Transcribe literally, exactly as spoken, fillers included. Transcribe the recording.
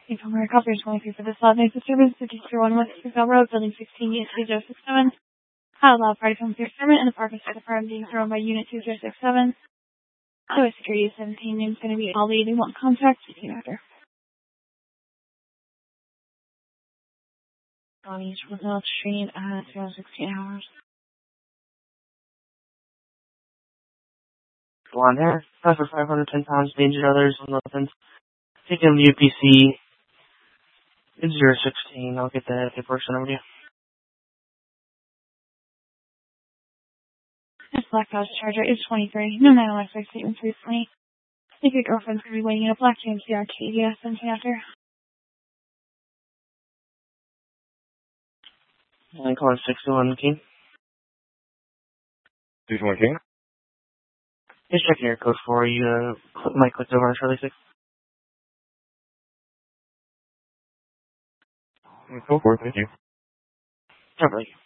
Thank you, Mark. Officers going through for this loud noise disturbance, fifty-three one West Bell Road, Building sixteen, Unit two zero six seven. How loud party comes through experiment and the park is the farm being thrown by Unit two zero six seven. Otherwise, security is seventeen. Name's going to be all the they want contact. See you after. On East Woodville Street at zero sixteen hours. Go on there. Five for five hundred ten pounds, danger to others, on weapons. Take him to U P C. It's zero sixteen. I'll get the the person over to you. This Black Dodge Charger is twenty-three. No nine one six statement three twenty. I think your girlfriend's going to be waiting in a black G M C Arcadia sometime after. I'm calling six two one King. six two one King? Just checking your code for you. Uh, Mike clicked over on Charlie six. Go for it, thank you. Charlie.